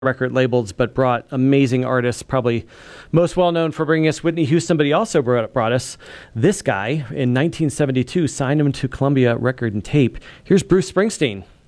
record labels, but brought amazing artists, probably most well known for bringing us Whitney Houston, but he also brought us this guy in 1972, signed him to Columbia Record and Tape. Here's Bruce Springsteen.